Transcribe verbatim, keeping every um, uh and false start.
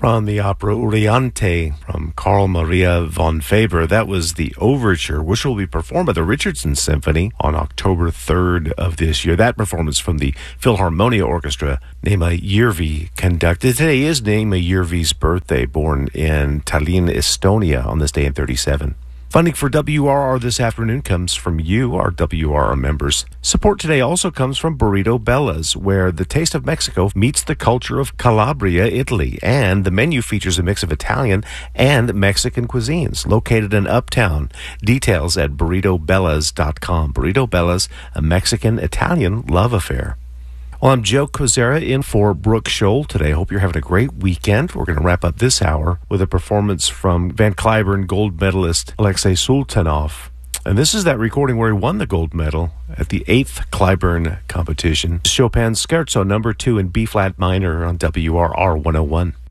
From the opera Oriente from Carl Maria von Weber, that was the overture, which will be performed by the Richardson Symphony on October third of this year. That performance from the Philharmonia Orchestra, Nema Järvi conducted. Today is Nema Järvi's birthday, born in Tallinn, Estonia on this day in thirty-seven. Funding for W R R this afternoon comes from you, our W R R members. Support today also comes from Burrito Bella's, where the taste of Mexico meets the culture of Calabria, Italy, and the menu features a mix of Italian and Mexican cuisines. Located in Uptown. Details at burrito bellas dot com. Burrito Bella's, a Mexican-Italian love affair. Well, I'm Joe Kozera in for Brooke Scholl today. Hope you're having a great weekend. We're going to wrap up this hour with a performance from Van Cliburn gold medalist Alexei Sultanov. And this is that recording where he won the gold medal at the eighth Cliburn competition. Chopin's Scherzo number two in B-flat minor on W R R one oh one.